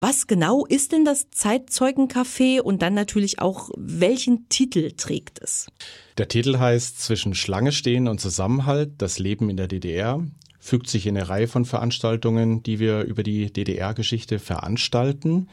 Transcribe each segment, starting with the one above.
Was genau ist denn das Zeitzeugencafé und dann natürlich auch, welchen Titel trägt es? Der Titel heißt Zwischen Schlange stehen und Zusammenhalt, das Leben in der DDR, fügt sich in eine Reihe von Veranstaltungen, die wir über die DDR-Geschichte veranstalten.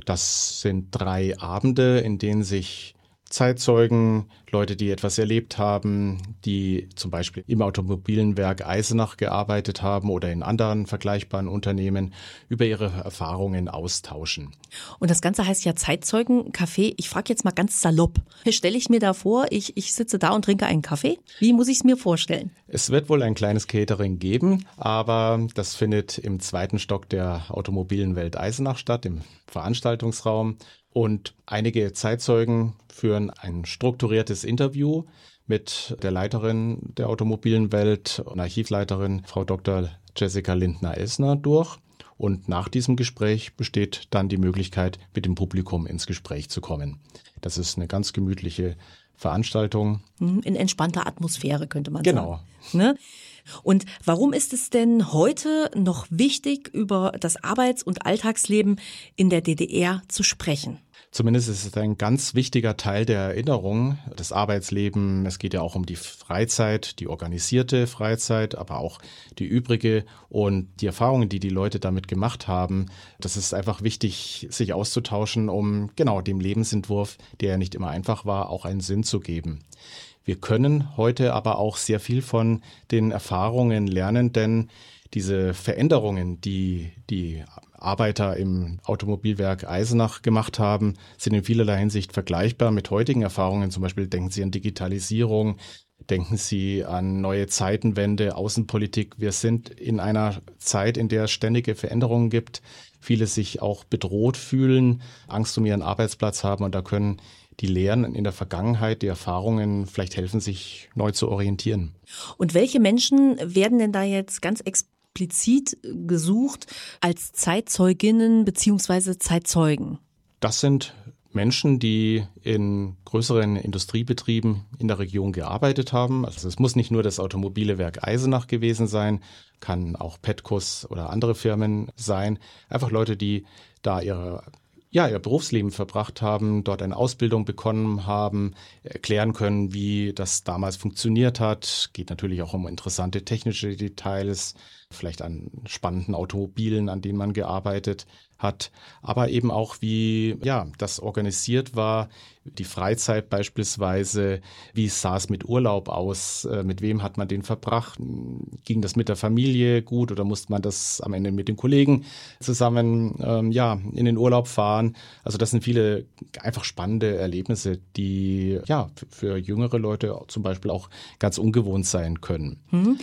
Das sind 3 Abende, in denen sich Zeitzeugen, Leute, die etwas erlebt haben, die zum Beispiel im Automobilenwerk Eisenach gearbeitet haben oder in anderen vergleichbaren Unternehmen, über ihre Erfahrungen austauschen. Und das Ganze heißt ja Zeitzeugencafé. Ich frage jetzt mal ganz salopp. Stelle ich mir da vor, ich sitze da und trinke einen Kaffee? Wie muss ich es mir vorstellen? Es wird wohl ein kleines Catering geben, aber das findet im 2. Stock der Automobilenwelt Eisenach statt, im Veranstaltungsraum. Und einige Zeitzeugen führen ein strukturiertes Interview mit der Leiterin der Automobilenwelt und Archivleiterin Frau Dr. Jessica Lindner-Elsner durch. Und nach diesem Gespräch besteht dann die Möglichkeit, mit dem Publikum ins Gespräch zu kommen. Das ist eine ganz gemütliche Veranstaltung. In entspannter Atmosphäre, könnte man genau. sagen. Ne? Und warum ist es denn heute noch wichtig, über das Arbeits- und Alltagsleben in der DDR zu sprechen? Zumindest ist es ein ganz wichtiger Teil der Erinnerung, das Arbeitsleben. Es geht ja auch um die Freizeit, die organisierte Freizeit, aber auch die übrige und die Erfahrungen, die die Leute damit gemacht haben. Das ist einfach wichtig, sich auszutauschen, um genau dem Lebensentwurf, der ja nicht immer einfach war, auch einen Sinn zu geben. Wir können heute aber auch sehr viel von den Erfahrungen lernen, denn diese Veränderungen, die die Arbeiter im Automobilwerk Eisenach gemacht haben, sind in vielerlei Hinsicht vergleichbar mit heutigen Erfahrungen. Zum Beispiel denken Sie an Digitalisierung, denken Sie an neue Zeitenwende, Außenpolitik. Wir sind in einer Zeit, in der es ständige Veränderungen gibt, viele sich auch bedroht fühlen, Angst um ihren Arbeitsplatz haben und da können die Lehren in der Vergangenheit, die Erfahrungen vielleicht helfen, sich neu zu orientieren. Und welche Menschen werden denn da jetzt ganz explizit gesucht als Zeitzeuginnen bzw. Zeitzeugen? Das sind Menschen, die in größeren Industriebetrieben in der Region gearbeitet haben. Also es muss nicht nur das Automobilewerk Eisenach gewesen sein, kann auch Petcos oder andere Firmen sein. Einfach Leute, die da ihr Berufsleben verbracht haben, dort eine Ausbildung bekommen haben, erklären können, wie das damals funktioniert hat. Geht natürlich auch um interessante technische Details, vielleicht an spannenden Automobilen, an denen man gearbeitet hat, aber eben auch, wie das organisiert war, die Freizeit beispielsweise, wie sah es mit Urlaub aus, mit wem hat man den verbracht, ging das mit der Familie gut oder musste man das am Ende mit den Kollegen zusammen in den Urlaub fahren. Also das sind viele einfach spannende Erlebnisse, die für jüngere Leute zum Beispiel auch ganz ungewohnt sein können.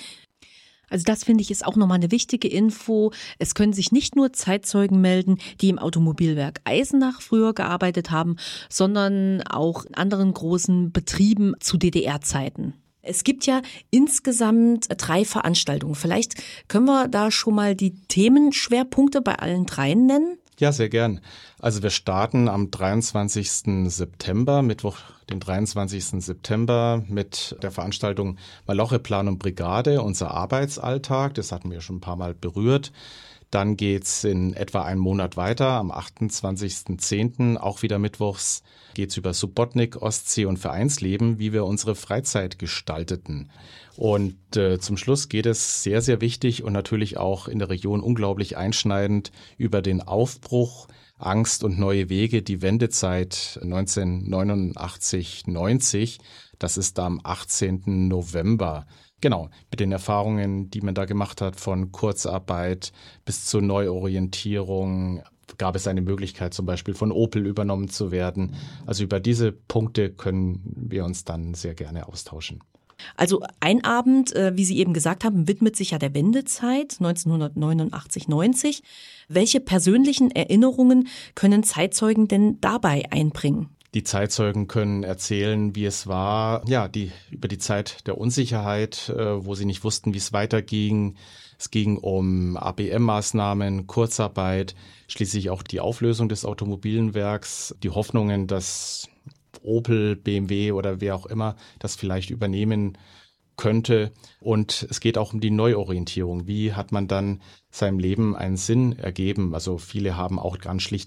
Also das finde ich ist auch nochmal eine wichtige Info. Es können sich nicht nur Zeitzeugen melden, die im Automobilwerk Eisenach früher gearbeitet haben, sondern auch in anderen großen Betrieben zu DDR-Zeiten. Es gibt ja insgesamt 3 Veranstaltungen. Vielleicht können wir da schon mal die Themenschwerpunkte bei allen 3 nennen? Ja, sehr gern. Also wir starten am 23. September, Mittwoch, den 23. September mit der Veranstaltung Maloche Plan und Brigade, unser Arbeitsalltag. Das hatten wir schon ein paar Mal berührt. Dann geht's in etwa einen Monat weiter. Am 28.10., auch wieder mittwochs, geht's über Subotnik, Ostsee und Vereinsleben, wie wir unsere Freizeit gestalteten. Und zum Schluss geht es sehr, sehr wichtig und natürlich auch in der Region unglaublich einschneidend über den Aufbruch, Angst und neue Wege, die Wendezeit 1989-90. Das ist am 18. November. Genau, mit den Erfahrungen, die man da gemacht hat, von Kurzarbeit bis zur Neuorientierung, gab es eine Möglichkeit, zum Beispiel von Opel übernommen zu werden. Also über diese Punkte können wir uns dann sehr gerne austauschen. Also ein Abend, wie Sie eben gesagt haben, widmet sich ja der Wendezeit 1989-90. Welche persönlichen Erinnerungen können Zeitzeugen denn dabei einbringen? Die Zeitzeugen können erzählen, wie es war, über die Zeit der Unsicherheit, wo sie nicht wussten, wie es weiterging. Es ging um ABM-Maßnahmen, Kurzarbeit, schließlich auch die Auflösung des Automobilenwerks, die Hoffnungen, dass Opel, BMW oder wer auch immer das vielleicht übernehmen könnte. Und es geht auch um die Neuorientierung. Wie hat man dann seinem Leben einen Sinn ergeben? Also viele haben auch ganz schlicht